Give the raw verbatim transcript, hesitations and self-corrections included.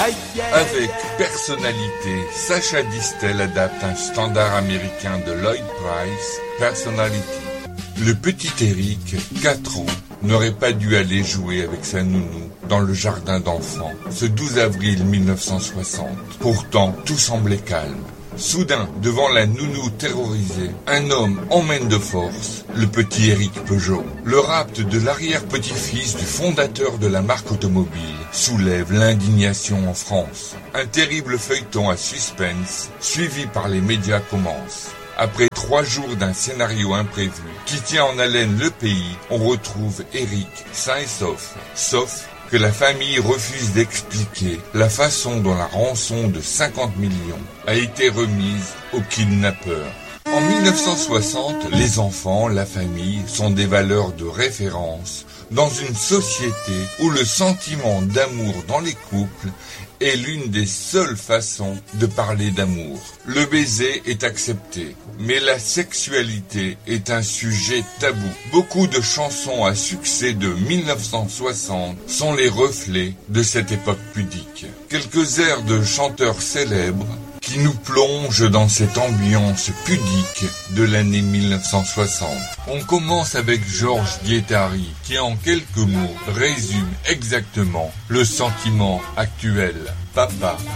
Avec personnalité, Sacha Distel adapte un standard américain de Lloyd Price, Personality. Le petit Eric, quatre ans, n'aurait pas dû aller jouer avec sa nounou dans le jardin d'enfants ce douze avril mille neuf cent soixante. Pourtant, tout semblait calme. Soudain, devant la nounou terrorisée, un homme emmène de force le petit Éric Peugeot. Le rapt de l'arrière-petit-fils du fondateur de la marque automobile soulève l'indignation en France. Un terrible feuilleton à suspense, suivi par les médias, commence. Après trois jours d'un scénario imprévu qui tient en haleine le pays, on retrouve Éric sain et sauf. Sauf que la famille refuse d'expliquer la façon dont la rançon de cinquante millions a été remise au kidnappeur. En mille neuf cent soixante, les enfants, la famille sont des valeurs de référence dans une société où le sentiment d'amour dans les couples est l'une des seules façons de parler d'amour. Le baiser est accepté, mais la sexualité est un sujet tabou. Beaucoup de chansons à succès de mille neuf cent soixante sont les reflets de cette époque pudique. Quelques airs de chanteurs célèbres qui nous plongent dans cette ambiance pudique de l'année mille neuf cent soixante. On commence avec Georges Guettari, qui en quelques mots résume exactement le sentiment actuel. Papa,